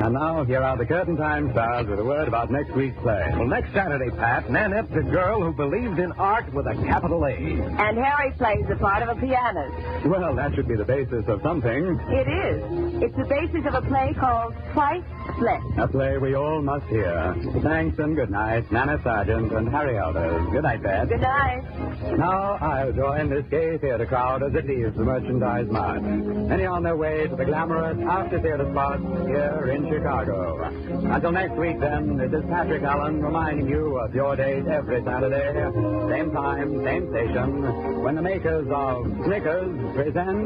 And now, here are the Curtain Time stars with a word about next week's play. Well, next Saturday, Pat, Nanette, the girl who believed in art with a capital A. And Harry plays the part of a pianist. Well, that should be the basis of something. It is. It's the basis of a play called Twice Split. A play we all must hear. Thanks and good night, Nana Sargent and Harry Elders. Good night, Pat. Good night. Now I'll join this gay theater crowd as it leaves the Merchandise Mart. Many on their way to the glamorous after theater spot here in Chicago. Until next week, then, this is Patrick Allen reminding you of your date every Saturday, same time, same station, when the makers of Snickers present